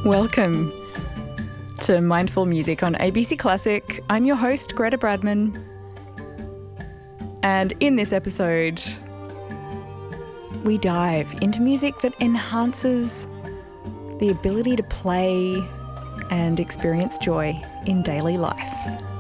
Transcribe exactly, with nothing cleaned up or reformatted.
Welcome to Mindful Music on A B C Classic. I'm your host, Greta Bradman. And in this episode, we dive into music that enhances the ability to play and experience joy in daily life.